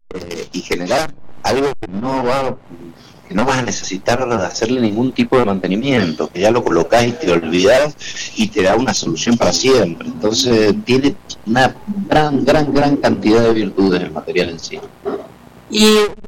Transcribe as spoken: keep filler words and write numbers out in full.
eh, y generar algo que no va que no vas a necesitar hacerle ningún tipo de mantenimiento, que ya lo colocás y te olvidás y te da una solución para siempre. Entonces tiene una gran, gran, gran cantidad de virtudes el material en sí. Y